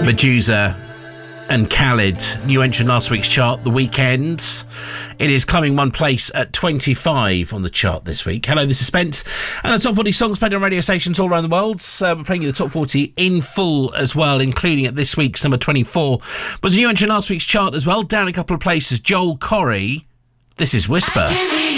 Medusa and Khalid, new entry in last week's chart, The Weeknd. It is climbing one place at 25 on the chart this week. Hello, this is Spence, and the top 40 songs played on radio stations all around the world. We're playing you the top 40 in full as well, including at this week's number 24. Was a new entry in last week's chart as well, down a couple of places. Joel Corry, this is Whisper.